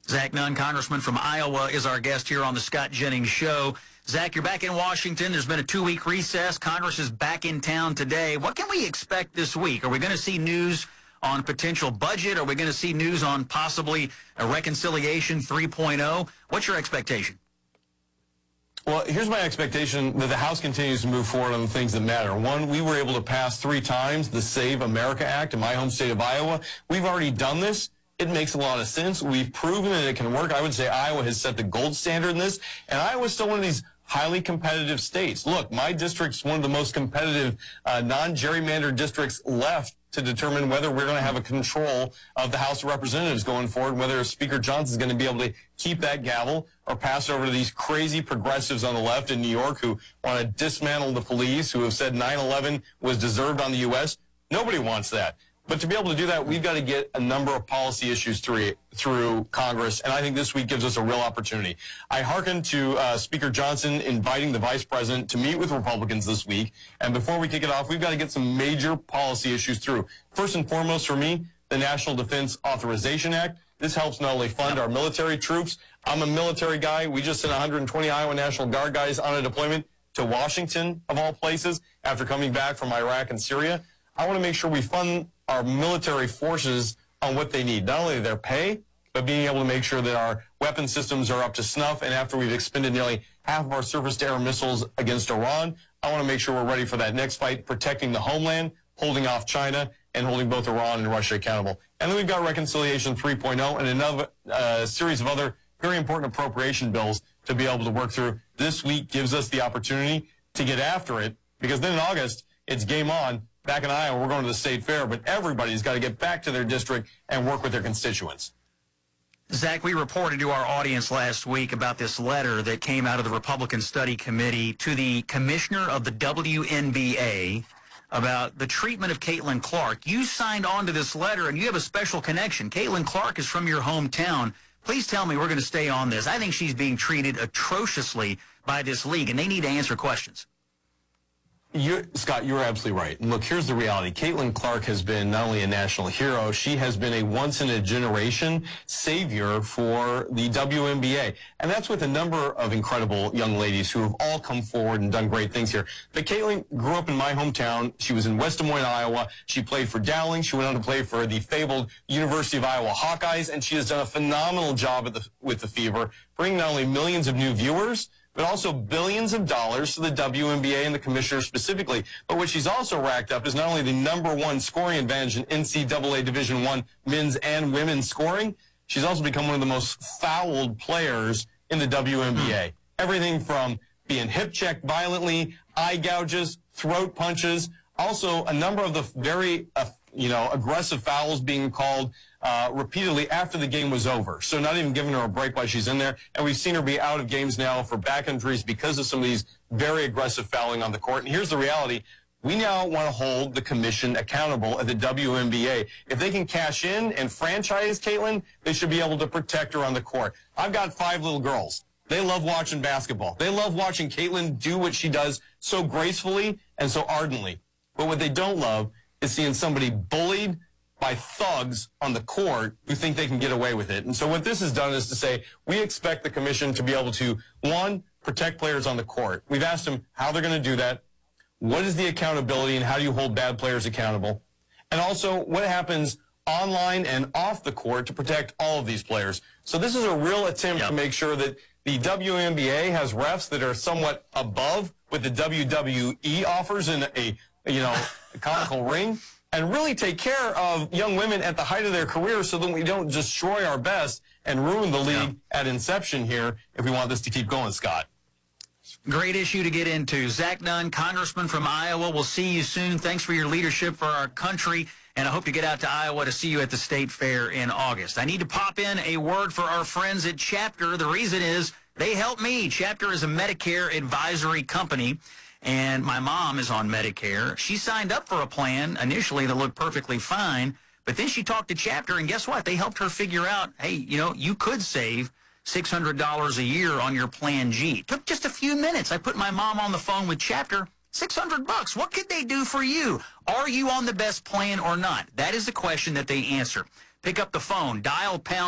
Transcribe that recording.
Zach Nunn, congressman from Iowa, is our guest here on the Scott Jennings Show. Zach, you're back in Washington. There's been a 2-week recess. Congress is back in town today. What can we expect this week? Are we going to see news on potential budget? Are we going to see news on possibly a reconciliation 3.0? What's your expectation? Well, here's my expectation that the House continues to move forward on the things that matter. One, we were able to pass 3 times the Save America Act in my home state of Iowa. We've already done this. It makes a lot of sense. We've proven that it can work. I would say Iowa has set the gold standard in this, and Iowa's still one of these highly competitive states. Look, my district's one of the most competitive non-gerrymandered districts left to determine whether we're going to have a control of the House of Representatives going forward, whether Speaker Johnson is going to be able to keep that gavel or pass it over to these crazy progressives on the left in New York who want to dismantle the police, who have said 9/11 was deserved on the U.S. Nobody wants that. But to be able to do that, we've got to get a number of policy issues through Congress, and I think this week gives us a real opportunity. I hearken to Speaker Johnson inviting the Vice President to meet with Republicans this week, and before we kick it off, we've got to get some major policy issues through. First and foremost for me, the National Defense Authorization Act. This helps not only fund our military troops. I'm a military guy. We just sent 120 Iowa National Guard guys on a deployment to Washington, of all places, after coming back from Iraq and Syria. I want to make sure we fund our military forces on what they need, not only their pay, but being able to make sure that our weapon systems are up to snuff. And after we've expended nearly half of our surface-to-air missiles against Iran, I want to make sure we're ready for that next fight, protecting the homeland, holding off China, and holding both Iran and Russia accountable. And then we've got Reconciliation 3.0 and another series of other very important appropriation bills to be able to work through. This week gives us the opportunity to get after it, because then in August, it's game on. Back in Iowa, we're going to the state fair, but everybody's got to get back to their district and work with their constituents. Zach, we reported to our audience last week about this letter that came out of the Republican Study Committee to the commissioner of the WNBA about the treatment of Caitlin Clark. You signed on to this letter, and you have a special connection. Caitlin Clark is from your hometown. Please tell me, we're going to stay on this. I think she's being treated atrociously by this league, and they need to answer questions. Scott, you're absolutely right. Look, here's the reality. Caitlin Clark has been not only a national hero, she has been a once-in-a-generation savior for the WNBA. And that's with a number of incredible young ladies who have all come forward and done great things here. But Caitlin grew up in my hometown. She was in West Des Moines, Iowa. She played for Dowling. She went on to play for the fabled University of Iowa Hawkeyes, and she has done a phenomenal job with the Fever, bringing not only millions of new viewers, but also billions of dollars to the WNBA and the commissioner specifically. But what she's also racked up is not only the #1 scoring advantage in NCAA Division I men's and women's scoring, she's also become one of the most fouled players in the WNBA. Everything from being hip-checked violently, eye gouges, throat punches, also a number of the very aggressive fouls being called repeatedly after the game was over. So not even giving her a break while she's in there. And we've seen her be out of games now for back injuries because of some of these very aggressive fouling on the court. And here's the reality. We now want to hold the commission accountable at the WNBA. If they can cash in and franchise Caitlin, they should be able to protect her on the court. I've got 5 little girls. They love watching basketball. They love watching Caitlin do what she does so gracefully and so ardently. But what they don't love is seeing somebody bullied by thugs on the court who think they can get away with it. And so what this has done is to say, we expect the commission to be able to, 1, protect players on the court. We've asked them how they're going to do that. What is the accountability and how do you hold bad players accountable? And also, what happens online and off the court to protect all of these players? So this is a real attempt to make sure that the WNBA has refs that are somewhat above what the WWE offers in a comical ring, and really take care of young women at the height of their career so that we don't destroy our best and ruin the league at inception here if we want this to keep going, Scott. Great issue to get into. Zach Nunn, congressman from Iowa. We'll see you soon. Thanks for your leadership for our country, and I hope to get out to Iowa to see you at the state fair in August. I need to pop in a word for our friends at Chapter. The reason is they help me. Chapter is a Medicare advisory company, and my mom is on Medicare. She signed up for a plan initially that looked perfectly fine, but then she talked to Chapter, and guess what? They helped her figure out, hey, you could save $600 a year on your Plan G. It took just a few minutes. I put my mom on the phone with Chapter. $600. What could they do for you? Are you on the best plan or not? That is the question that they answer. Pick up the phone, dial #